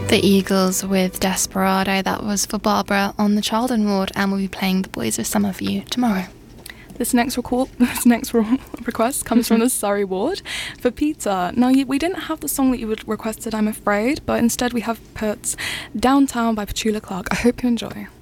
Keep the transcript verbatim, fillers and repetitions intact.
The Eagles with Desperado. That was for Barbara on the Children ward, and we'll be playing The Boys with Some of You tomorrow. This next, record, this next re- request comes from the Surrey ward for Peter. Now, you, we didn't have the song that you had requested, I'm afraid, but instead we have put Downtown by Petula Clark. I hope you enjoy.